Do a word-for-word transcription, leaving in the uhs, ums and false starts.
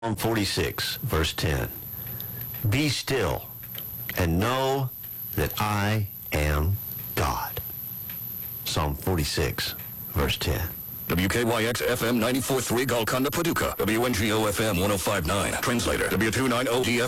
Psalm forty-six, verse ten. Be still and know that I am God. Psalm forty-six, verse ten. W K Y X F M ninety-four point three Golconda, Paducah. W N G O F M one oh five point nine. Translator W two ninety D F